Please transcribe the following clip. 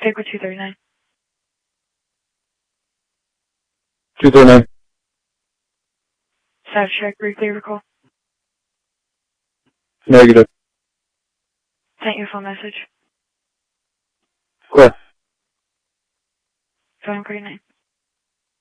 Take with 239. 239. Status check, briefly recall. Negative. Sent you a phone message. Clear. Phone 39.